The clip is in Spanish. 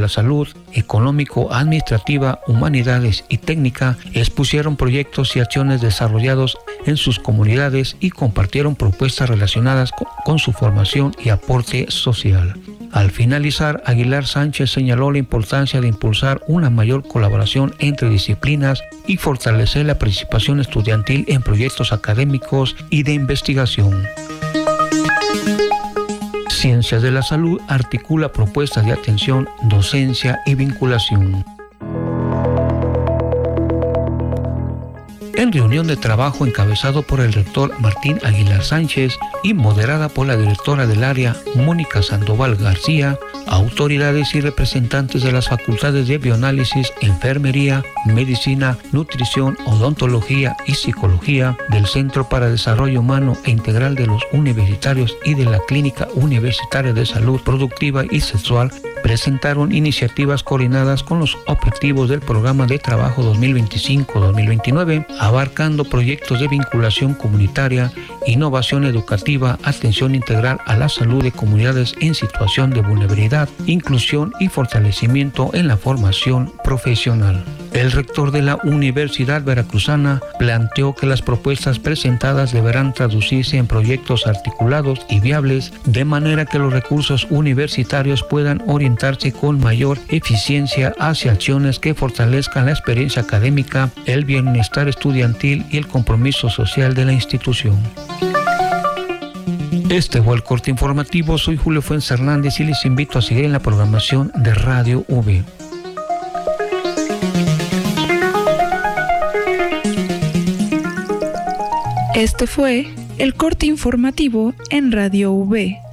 la salud, económico, administrativa, humanidades y técnica, expusieron proyectos y acciones desarrollados en sus comunidades y compartieron propuestas relacionadas con su formación y aporte social. Al finalizar, Aguilar Sánchez señaló la importancia de impulsar una mayor colaboración entre disciplinas y fortalecer la participación estudiantil en proyectos académicos y de investigación. Ciencias de la Salud articula propuestas de atención, docencia y vinculación. En reunión de trabajo encabezado por el rector Martín Aguilar Sánchez y moderada por la directora del área Mónica Sandoval García, autoridades y representantes de las facultades de bioanálisis, enfermería, medicina, nutrición, odontología y psicología del Centro para Desarrollo Humano e Integral de los Universitarios y de la Clínica Universitaria de Salud Productiva y Sexual presentaron iniciativas coordinadas con los objetivos del Programa de Trabajo 2025-2029, abarcando proyectos de vinculación comunitaria, innovación educativa, atención integral a la salud de comunidades en situación de vulnerabilidad, inclusión y fortalecimiento en la formación profesional. El rector de la Universidad Veracruzana planteó que las propuestas presentadas deberán traducirse en proyectos articulados y viables, de manera que los recursos universitarios puedan orientarse con mayor eficiencia hacia acciones que fortalezcan la experiencia académica, el bienestar estudiantil y el compromiso social de la institución. Este fue el corte informativo. Soy Julio Fuentes Hernández y les invito a seguir en la programación de Radio V. Este fue el corte informativo en Radio V.